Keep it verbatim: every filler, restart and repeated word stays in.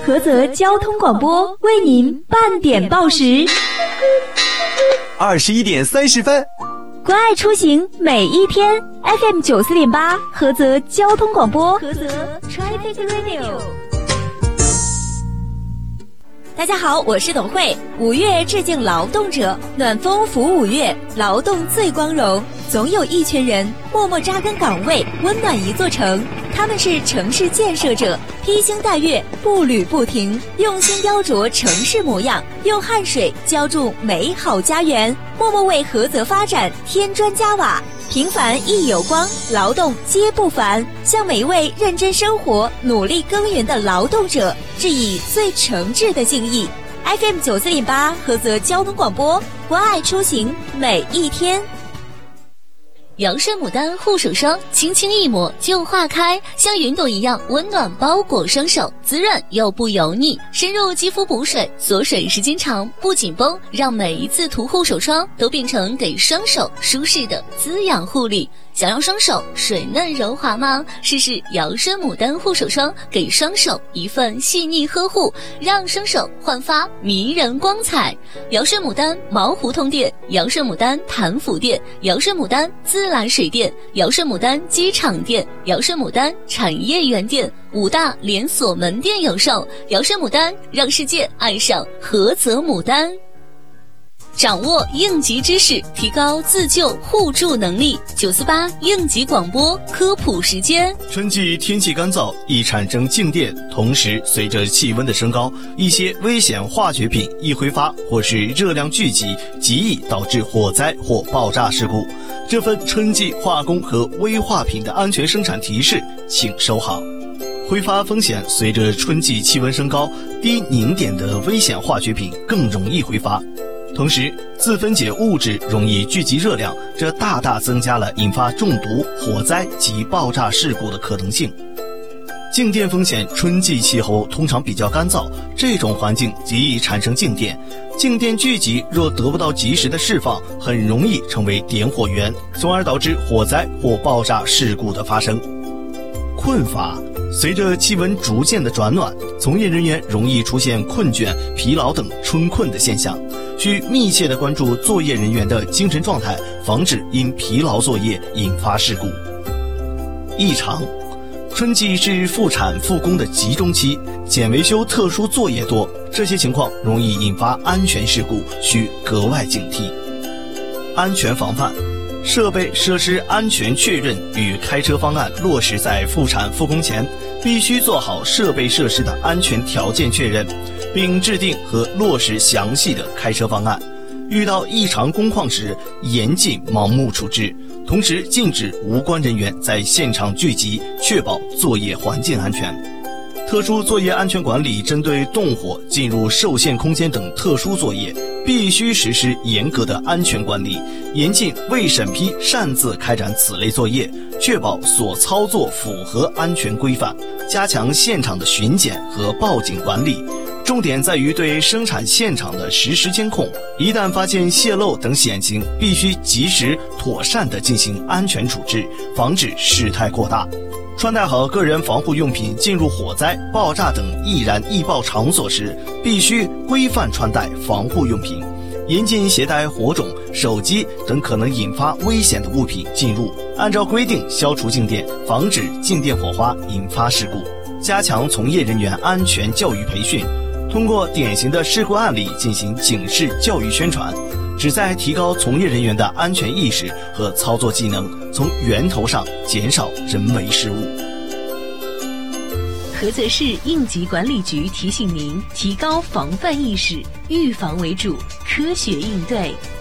菏泽交通广播为您半点报时。 二十一点三十分， 关爱出行每一天 F M 九四点八，菏泽交通广播，菏泽 Traffic Radio。大家好，我是董慧。五月致敬劳动者，暖风拂五月，劳动最光荣。总有一群人默默扎根岗位，温暖一座城。他们是城市建设者，披星戴月，步履不停，用心雕琢城市模样，用汗水浇筑美好家园，默默为菏泽发展添砖加瓦。平凡亦有光，劳动皆不凡。向每一位认真生活、努力耕耘的劳动者致以最诚挚的敬意。F M 九四点八，菏泽交通广播，关爱出行每一天。 扬顺牡丹护手霜，轻轻一抹就化开，像云朵一样温暖包裹双手，滋润又不油腻，深入肌肤补水，锁水时间长不紧绷，让每一次涂护手霜都变成给双手舒适的滋养护理。想让双手水嫩柔滑吗？试试扬顺牡丹护手霜，给双手一份细腻呵护，让双手焕发迷人光彩。扬顺牡丹毛胡同店、扬顺牡丹潭府店、扬顺牡丹自来水店、扬顺牡丹机场店、扬顺牡丹产业园店五大连锁门店有售。扬顺牡丹，让世界爱上菏泽牡丹。掌握应急知识，提高自救互助能力。九四八应急广播科普时间。 春季天气干燥，易产生静电，同时随着气温的升高，一些危险化学品易挥发或是热量聚集，极易导致火灾或爆炸事故。这份春季化工和危化品的安全生产提示，请收好。挥发风险随着春季气温升高，低凝点的危险化学品更容易挥发。同时，自分解物质容易聚集热量，这大大增加了引发中毒、火灾及爆炸事故的可能性。静电风险，春季气候通常比较干燥，这种环境极易产生静电。静电聚集若得不到及时的释放，很容易成为点火源，从而导致火灾或爆炸事故的发生。困乏，随着气温逐渐的转暖，从业人员容易出现困倦、疲劳等春困的现象。需密切地关注作业人员的精神状态，防止因疲劳作业引发事故。异常，春季是复产复工的集中期，检维修特殊作业多，这些情况容易引发安全事故，需格外警惕。安全防范，设备设施安全确认与开车方案落实在复产复工前，必须做好设备设施的安全条件确认，并制定和落实详细的开车方案。遇到异常工况时，严禁盲目处置，同时禁止无关人员在现场聚集，确保作业环境安全。特殊作业安全管理针对动火、进入受限空间等特殊作业，必须实施严格的安全管理，严禁未审批擅自开展此类作业，确保所操作符合安全规范，加强现场的巡检和报警管理。重点在于对生产现场的实时监控，一旦发现泄漏等险情，必须及时妥善地进行安全处置，防止事态扩大。穿戴好个人防护用品进入火灾、爆炸等易燃易爆场所时，必须规范穿戴防护用品，严禁携带火种、手机等可能引发危险的物品进入，按照规定消除静电，防止静电火花引发事故。加强从业人员安全教育培训，通过典型的事故案例进行警示教育宣传，旨在提高从业人员的安全意识和操作技能，从源头上减少人为失误。 菏泽市应急管理局提醒您：提高防范意识，预防为主，科学应对。